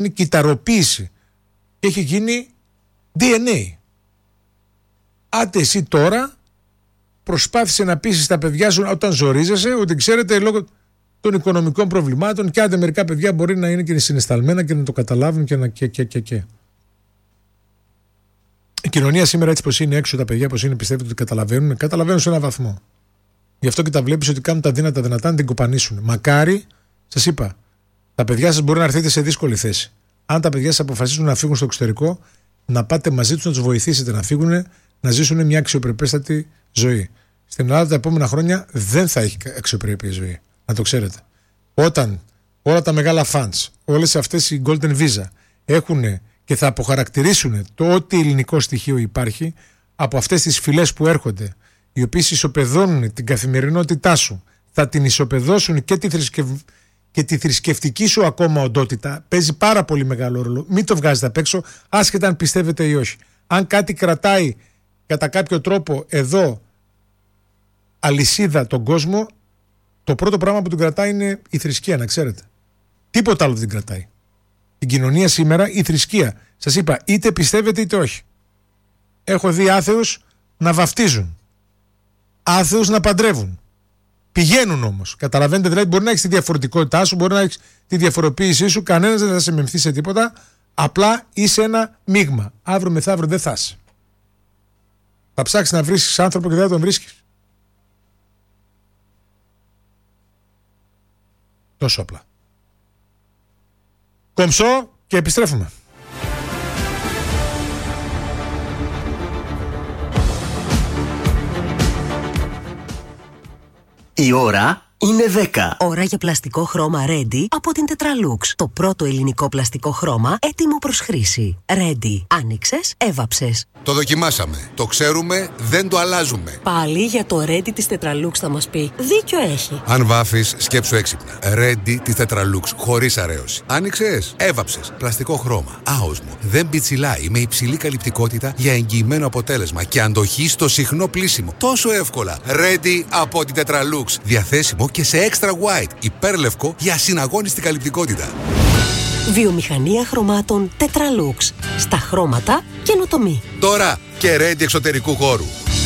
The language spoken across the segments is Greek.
Είναι κυταροποίηση. Και έχει γίνει DNA. Άντε εσύ τώρα προσπάθησε να πείσεις τα παιδιά σου όταν ζορίζεσαι ότι ξέρετε λόγω των οικονομικών προβλημάτων και άντε μερικά παιδιά μπορεί να είναι και συναισθαλμένα και να το καταλάβουν και να και. Η κοινωνία σήμερα έτσι πως είναι έξω, τα παιδιά πως είναι πιστεύετε ότι καταλαβαίνουν σε έναν βαθμό. Γι' αυτό και τα βλέπεις ότι κάνουν τα δυνατά να την κοπανίσουν. Μακάρι, σας είπα, τα παιδιά σας μπορεί να έρθετε σε δύσκολη θέση. Αν τα παιδιά σας αποφασίσουν να φύγουν στο εξωτερικό, να πάτε μαζί τους να τους βοηθήσετε να φύγουν, να ζήσουν μια αξιοπρεπέστατη ζωή. Στην Ελλάδα τα επόμενα χρόνια δεν θα έχει αξιοπρέπεια ζωή. Να το ξέρετε. Όταν όλα τα μεγάλα funds, όλες αυτές οι golden visa έχουν και θα αποχαρακτηρίσουν το ό,τι ελληνικό στοιχείο υπάρχει από αυτές τις φυλές που έρχονται, οι οποίες ισοπεδώνουν την καθημερινότητά σου, θα την ισοπεδώσουν και τη θρησκευτική σου ακόμα οντότητα. Παίζει πάρα πολύ μεγάλο ρόλο. Μην το βγάζετε απ' έξω, άσχετα αν πιστεύετε ή όχι. Αν κάτι κρατάει κατά κάποιο τρόπο εδώ αλυσίδα τον κόσμο, το πρώτο πράγμα που τον κρατάει είναι η θρησκεία, να ξέρετε. Τίποτα άλλο δεν την κρατάει. Την κοινωνία σήμερα, η θρησκεία. Σας είπα, είτε πιστεύετε είτε όχι. Έχω δει άθεους να βαφτίζουν. Άθεους να παντρεύουν. Πηγαίνουν όμως. Καταλαβαίνετε, δηλαδή μπορεί να έχεις τη διαφορετικότητά σου, μπορεί να έχεις τη διαφοροποίησή σου, κανένας δεν θα σε μεμφθεί σε τίποτα. Απλά είσαι ένα μείγμα. Αύριο μεθαύριο δεν θα είσαι. Θα ψάξεις να βρίσκεις άνθρωπο και δεν θα τον βρίσκεις. Τόσο απλά. Κομψό και επιστρέφουμε. Η ώρα είναι 10. Ώρα για πλαστικό χρώμα Ready από την Tetralux. Το πρώτο ελληνικό πλαστικό χρώμα έτοιμο προς χρήση. Ready. Άνοιξες, έβαψες. Το δοκιμάσαμε. Το ξέρουμε, δεν το αλλάζουμε. Πάλι για το Ready της Tetralux θα μας πει. Δίκιο έχει. Αν βάφεις, σκέψου έξυπνα. Ready της Tetralux, χωρίς αρέωση. Άνοιξες, έβαψες. Πλαστικό χρώμα. Άοσμο. Δεν πιτσιλάει, με υψηλή καλυπτικότητα για εγγυημένο αποτέλεσμα και αντοχή στο συχνό πλύσιμο. Τόσο εύκολα. Ready από την Tetralux. Διαθέσιμο και σε extra white. Υπέρλευκο για ασυναγώνιστη καλυπτικότητα. Βιομηχανία χρωμάτων Tetralux. Στα χρώματα καινοτομή. Τώρα και Ready εξωτερικού χώρου.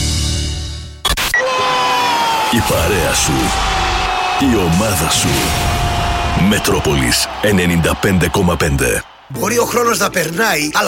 Η παρέα σου. Η ομάδα σου. Μετρόπολης 95,5. Μπορεί ο χρόνος να περνάει, αλλά